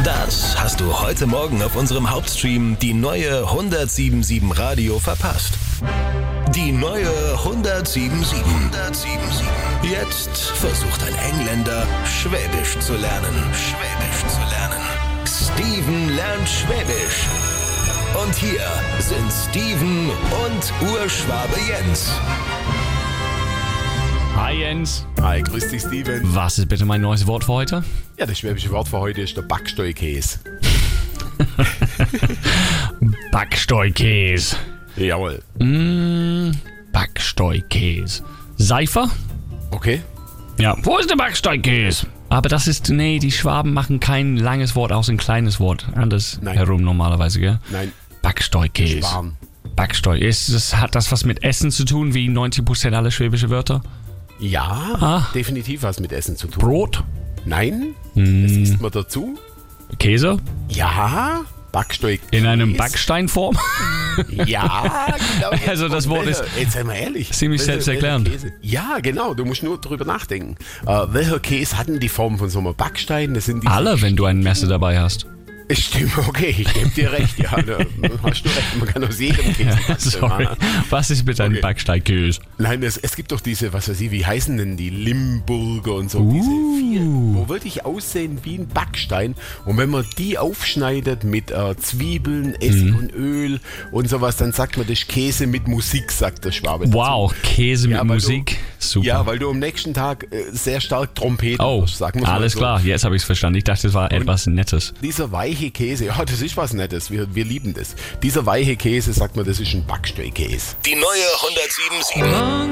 Das hast du heute Morgen auf unserem Hauptstream die neue 107.7 Radio verpasst. Die neue 107.7. Jetzt versucht ein Engländer, Schwäbisch zu lernen. Steven lernt Schwäbisch. Und hier sind Steven und Urschwabe Jens. Hi Jens. Hi, grüß dich Steven. Was ist bitte mein neues Wort für heute? Ja, das schwäbische Wort für heute ist der Backsteukäse. Backsteukäse. Jawohl. Backsteukäse. Seifer? Okay. Ja. Wo ist der Backsteukäse? Aber das ist, nee, die Schwaben machen kein langes Wort aus ein kleines Wort. Anders herum normalerweise, gell? Nein. Backsteukäse. Schwan. Hat das was mit Essen zu tun, wie 90% aller schwäbische Wörter? Ja, definitiv was mit Essen zu tun. Brot? Nein, das isst man dazu. Käse? Ja, Backsteukäse. In einem Backsteinform? Ja, genau. Also das Wort ist jetzt sei mal ehrlich. ziemlich selbsterklärend. Ja, genau, du musst nur drüber nachdenken. Welcher Käse hat denn die Form von so einem Backstein? Das sind diese Alle, wenn du ein Messer dabei hast. Stimmt, okay, ich gebe dir recht. Ja, da hast du recht, man kann aus jedem Käse Sorry, was ist bitte ein Backsteinkäse? Nein, es gibt doch diese, was weiß ich, wie heißen denn die Limburger und so, diese vier, wo wirklich aussehen wie ein Backstein. Und wenn man die aufschneidet mit Zwiebeln, Essig und Öl und sowas, dann sagt man, das ist Käse mit Musik, sagt der Schwabe dazu. Wow, Käse mit Musik, super. Ja, weil du am nächsten Tag sehr stark Trompeten wirst, sagen wir alles so. Klar, jetzt habe ich es verstanden. Ich dachte, das war etwas Nettes. Dieser weiche Käse, ja, das ist was Nettes, wir lieben das. Dieser weiche Käse, sagt man, das ist ein Backsteukäse. Die neue 107.7.